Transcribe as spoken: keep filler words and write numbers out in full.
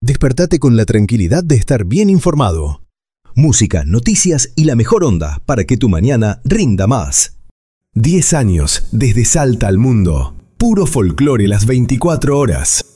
Despertate con la tranquilidad de estar bien informado. Música, noticias y la mejor onda para que tu mañana rinda más. diez años desde Salta al mundo. Puro folclore las veinticuatro horas.